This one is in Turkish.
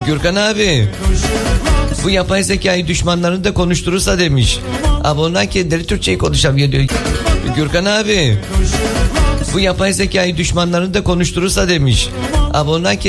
Gürkan abi, bu yapay zekayı düşmanlarını da konuşturursa demiş. Abi onlar kendileri Türkçeyi konuşamıyor diyor. Gürkan abi, bu yapay zekayı düşmanlarını da konuşturursa demiş. Abi onlar